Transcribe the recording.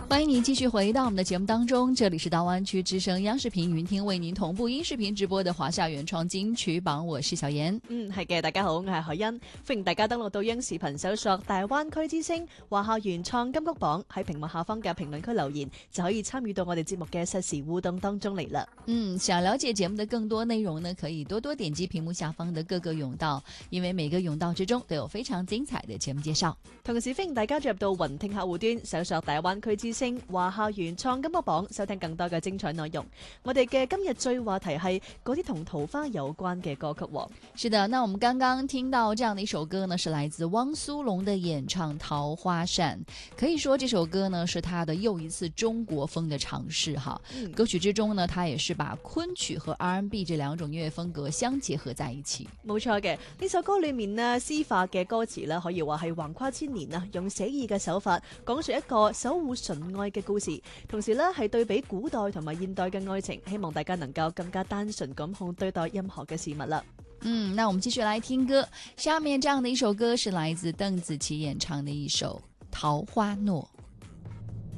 欢迎你继续回到我们的节目当中，这里是大灣區之聲央視頻雲聽為您同步音視頻直播的華夏原創金曲榜，我是小妍。 係嘅，大家好，我係海欣，歡迎大家登錄到央視頻搜索大灣區之聲華夏原創金曲榜，喺屏幕下方嘅評論區留言就可以參與到我哋節目嘅實時互動當中嚟啦。 想了解節目的更多內容呢，可以多多點擊屏幕下方的各個甬道，因為每個甬道之中都有非常精彩的節目介紹。 同時歡迎大家進入到雲聽客戶端搜索大灣區之聲華夏原創金曲榜，收聽更多嘅精彩內容。我哋嘅今日最話題係嗰啲同桃花有關嘅歌曲。 是的，那我們剛剛聽到這樣的一首歌呢，是來自汪蘇泷的演唱《桃花扇》。可以說這首歌呢是他的又一次中國風的嘗試哈。歌曲之中呢，他也是把昆曲和 R&B 這兩種音樂風格相結合在一起。 冇錯嘅，呢首歌裏面呢，詩化嘅歌詞呢，可以話係橫跨千年啊，用寫意嘅手法講述一個守護純愛嘅故事，同時呢係對比古代同埋現代嘅愛情，希望大家能夠更加單純咁去對待任何嘅事物啦。 那我們繼續來聽歌，下面這樣的一首歌是來自鄧紫棋演唱的一首《桃花落》。